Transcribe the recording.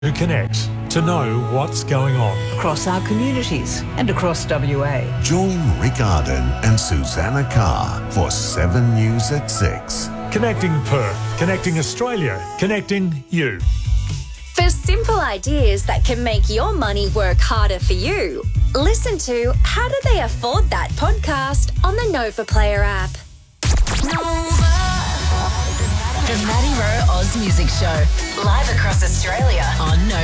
to connect, to know what's going on. Across our communities and across WA. Join Rick Arden and Susanna Carr for 7 News at 6. Connecting Perth, connecting Australia, connecting you. For simple ideas that can make your money work harder for you, listen to How Do They Afford That podcast on the Nova Player app. Nova. The Matty Rowe Oz Music Show. Live across Australia on Nova.